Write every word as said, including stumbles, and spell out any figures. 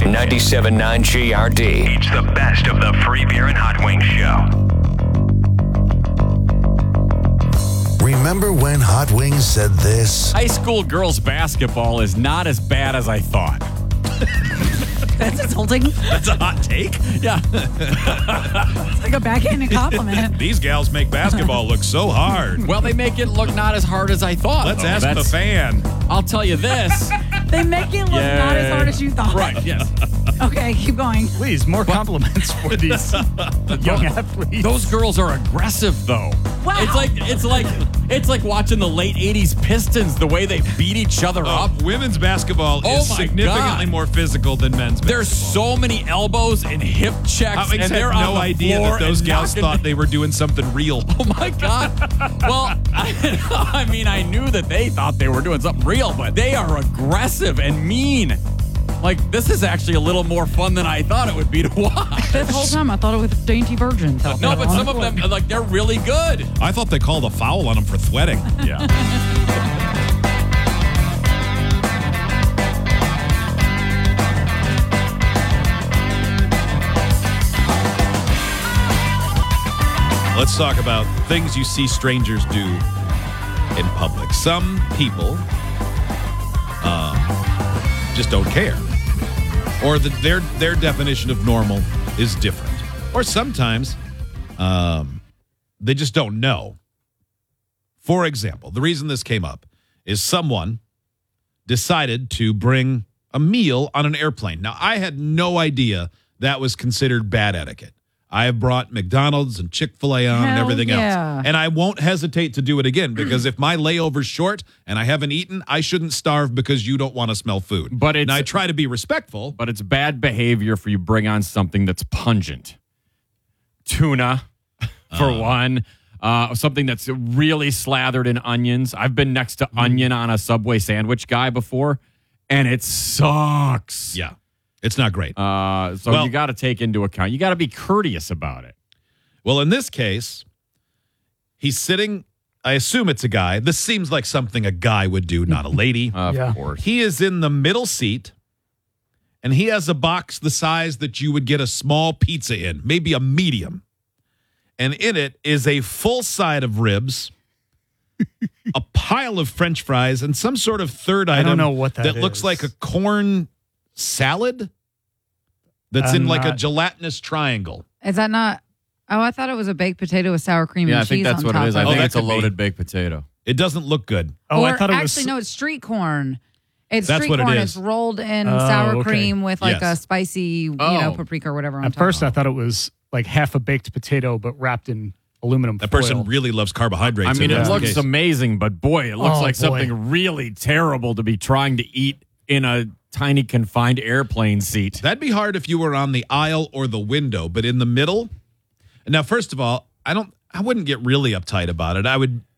ninety-seven point nine G R D. It's the best of the Free Beer and Hot Wings Show. Remember when Hot Wings said this? High school girls basketball is not as bad as I thought. That's insulting. That's a hot take. Yeah. It's like a backhanded compliment. These gals make basketball look so hard. Well, they make it look not as hard as I thought. Let's though. ask That's, the fan. I'll tell you this. They make it look Yeah. not as hard as you thought. Right, yes. Okay, keep going. Please, more compliments for these young athletes. Those girls are aggressive, though. Wow. It's like it's like it's like watching the late eighties Pistons, the way they beat each other Uh, up. women's basketball Oh is my significantly God. more physical than men's basketball. There's so many elbows and hip checks, Hot Wings and had they're no on the idea floor that those and gals knocking- thought they were doing something real. Oh my God. Well, I, I mean, I knew that they thought they were doing something real, but they are aggressive and mean. Like, this is actually a little more fun than I thought it would be to watch. This whole time I thought it was Dainty Virgin. No, but some of them, like, they're really good. I thought they called a foul on them for sweating. Yeah. Let's talk about things you see strangers do in public. Some people uh, just don't care. Or the, their their definition of normal is different. Or sometimes um, they just don't know. For example, the reason this came up is someone decided to bring a meal on an airplane. Now, I had no idea that was considered bad etiquette. I have brought McDonald's and Chick-fil-A on and Hell everything yeah. else. And I won't hesitate to do it again because if my layover's short and I haven't eaten, I shouldn't starve because you don't want to smell food. But it's- and I try to be respectful. But it's bad behavior for you to bring on something that's pungent. Tuna, for one. Uh, something that's really slathered in onions. I've been next to onion on a Subway sandwich guy before, and it sucks. Yeah, it's not great. Uh, so Well- you got to take into account. You got to be courteous about it. Well, in this case, he's sitting, I assume it's a guy. This seems like something a guy would do, not a lady. Of Yeah. course. He is in the middle seat, and he has a box the size that you would get a small pizza in, maybe a medium. And in it is a full side of ribs, a pile of French fries, and some sort of third item don't know what that looks is. like a corn salad that's in I'm like a not- gelatinous triangle. Is that not? Oh, I thought it was a baked potato with sour cream Yeah, and I think cheese that's on what top it is. I of Oh, think that it's a could be. loaded baked potato. It doesn't look good. Oh, or I thought it was. actually, no, it's street corn. It's That's street what it corn. is. It's rolled in Oh, sour okay. cream with like Yes. a spicy, you Oh. know, paprika or whatever. On At top. first, I thought it was like half a baked potato, but wrapped in aluminum That foil. person really loves carbohydrates. I mean, if it that's the looks case. amazing, but boy, it looks Oh, like boy. something really terrible to be trying to eat in a tiny confined airplane seat. That'd be hard if you were on the aisle or the window, but in the middle. Now, first of all, I don't. I wouldn't get really uptight about it. I would.